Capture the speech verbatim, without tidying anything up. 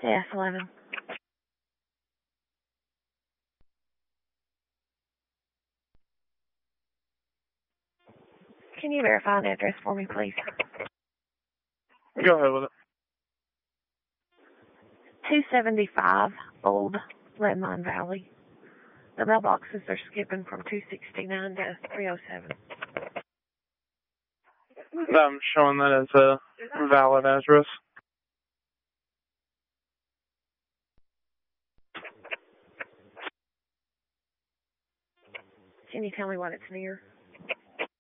Yes, eleven. Can you verify the address for me, please? Go ahead with it. two seventy-five Old Redmine Valley. The mailboxes are skipping from two sixty-nine to three oh seven. I'm showing that as a valid address. Can you tell me what it's near?